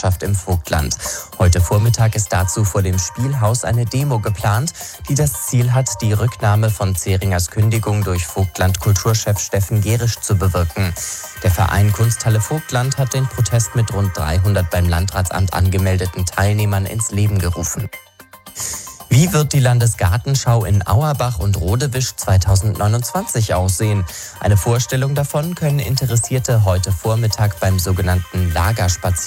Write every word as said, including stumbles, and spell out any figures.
Landschaft im Vogtland. Heute Vormittag ist dazu vor dem Spielhaus eine Demo geplant, die das Ziel hat, die Rücknahme von Zeringers Kündigung durch Vogtland-Kulturchef Steffen Gerisch zu bewirken. Der Verein Kunsthalle Vogtland hat den Protest mit rund dreihundert beim Landratsamt angemeldeten Teilnehmern ins Leben gerufen. Wie wird die Landesgartenschau in Auerbach und Rodewisch zweitausendneunundzwanzig aussehen? Eine Vorstellung davon können Interessierte heute Vormittag beim sogenannten Lagerspaziergang